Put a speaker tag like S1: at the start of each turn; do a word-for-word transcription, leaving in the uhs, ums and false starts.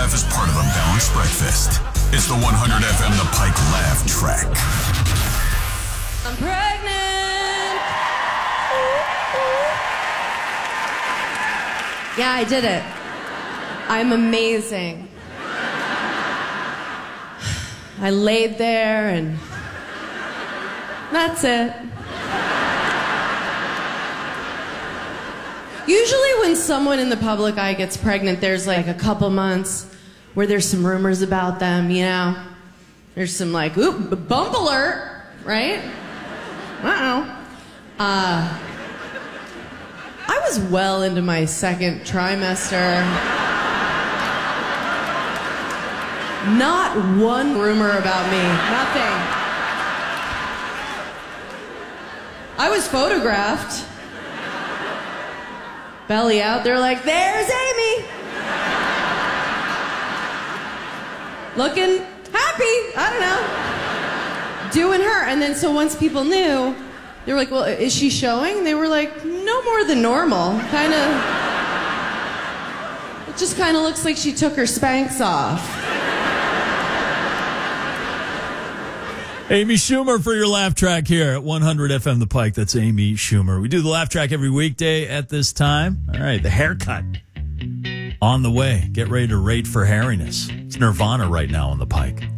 S1: laugh is part of a balanced breakfast. It's the one hundred F M The Pike Laugh Track.
S2: I'm pregnant. Yeah, I did it. I'm amazing. I laid there and that's it. Usually when someone in the public eye gets pregnant, there's like a couple months where there's some rumors about them, you know? There's some like, oop, bump alert, right? Uh-oh. Uh, I was well into my second trimester. Not one rumor about me, nothing. I was photographed. Belly out, they're like, there's Amy. Looking happy, I don't know. Doing her. And then so once people knew, they were like, well, is she showing? And they were like, no more than normal. Kind of, it just kind of looks like she took her Spanx off.
S3: Amy Schumer for your laugh track here at one hundred F M The Pike. That's Amy Schumer. We do the laugh track every weekday at this time. All right, the haircut on the way. Get ready to rate for hairiness. It's Nirvana right now on The Pike.